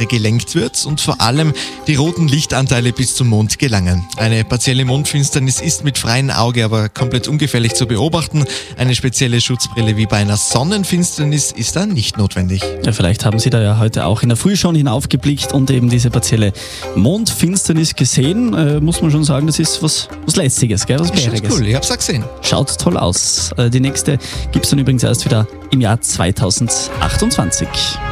Atmosphäre gelenkt wird und vor allem die roten Lichtanteile bis zum Mond gelangen. Eine partielle Mondfinsternis ist mit freiem Auge aber komplett ungefährlich zu beobachten. Eine spezielle Schutzbrille wie bei einer Sonnenfinsternis ist da nicht notwendig. Ja, vielleicht haben Sie da ja heute auch in der Früh schon hinaufgeblickt und eben diese partielle Mondfinsternis gesehen. Muss man schon sagen, das ist was Lästiges, gell? Was Bäriges. Cool, ich hab's auch gesehen. Schaut toll aus. Die nächste gibt's dann übrigens erst wieder im Jahr 2028.